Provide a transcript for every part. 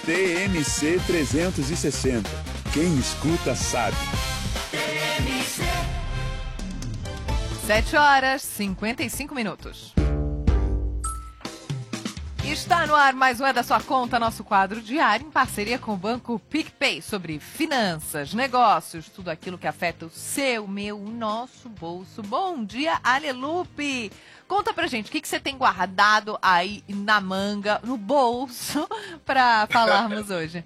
TMC 360. Quem escuta sabe. 7h55. Está no ar mais um É da Sua Conta, nosso quadro diário em parceria com o Banco PicPay sobre finanças, negócios, tudo aquilo que afeta o seu, meu, o nosso bolso. Bom dia, Alelupe! Conta pra gente, o que você tem guardado aí na manga, no bolso, para falarmos hoje?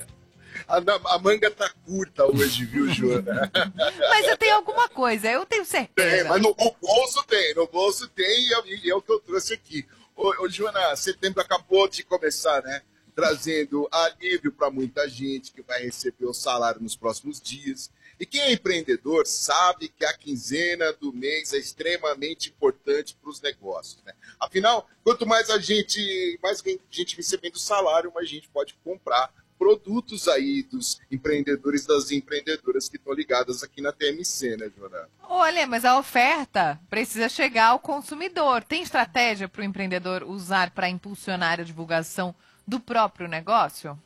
A manga tá curta hoje, viu, Joana? Mas eu tenho alguma coisa, eu tenho certeza. Tem, mas no bolso tem e é o que eu trouxe aqui. Ô, Joana, setembro acabou de começar, né? Trazendo alívio para muita gente que vai receber o salário nos próximos dias. E quem é empreendedor sabe que a quinzena do mês é extremamente importante para os negócios, né? Afinal, quanto mais gente recebendo salário, mais gente pode comprar produtos aí dos empreendedores, das empreendedoras que estão ligadas aqui na TMC, né, Joana? Olha, mas a oferta precisa chegar ao consumidor. Tem estratégia para o empreendedor usar para impulsionar a divulgação do próprio negócio?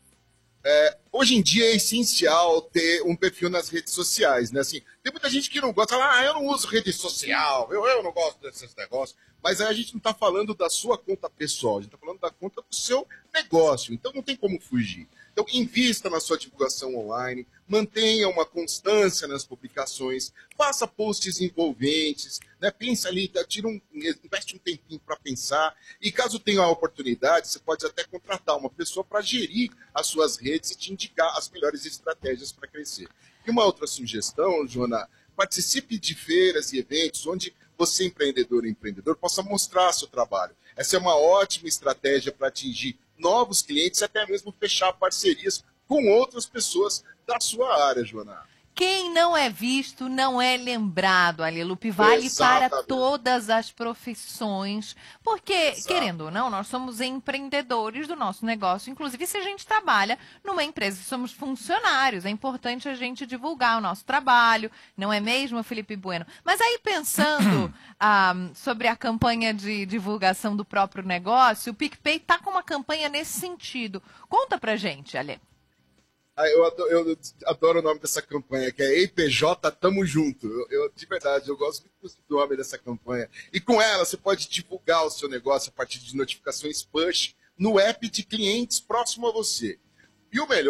Hoje em dia é essencial ter um perfil nas redes sociais, né? Assim, tem muita gente que não gosta, fala, eu não uso rede social, eu não gosto desses negócios. Mas aí a gente não está falando da sua conta pessoal, a gente está falando da conta do seu negócio. Então não tem como fugir. Então invista na sua divulgação online, mantenha uma constância nas publicações, faça posts envolventes, né? Pensa ali, investe um tempinho para pensar. E caso tenha a oportunidade, você pode até contratar uma pessoa para gerir as suas redes e te indicar as melhores estratégias para crescer. E uma outra sugestão, Joana, participe de feiras e eventos onde você, empreendedor e empreendedor, possa mostrar seu trabalho. Essa é uma ótima estratégia para atingir novos clientes e até mesmo fechar parcerias com outras pessoas da sua área, Joana. Quem não é visto não é lembrado, Alelupe. Vale Exatamente. para todas as profissões, porque, Exato. querendo ou não, nós somos empreendedores do nosso negócio. Inclusive, se a gente trabalha numa empresa, somos funcionários, é importante a gente divulgar o nosso trabalho, não é mesmo, Felipe Bueno? Mas aí, pensando sobre a campanha de divulgação do próprio negócio, o PicPay está com uma campanha nesse sentido. Conta pra gente, Ale. Eu adoro o nome dessa campanha, que é Ei PJ, tamo junto. De verdade, eu gosto muito do nome dessa campanha. E com ela, você pode divulgar o seu negócio a partir de notificações push no app de clientes próximo a você. E o melhor